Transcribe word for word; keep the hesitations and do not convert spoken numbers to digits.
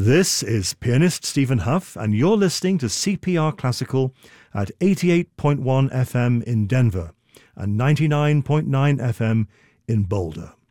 This is pianist Stephen Huff, and you're listening to C P R Classical at eighty-eight point one F M in Denver and ninety-nine point nine F M in Boulder.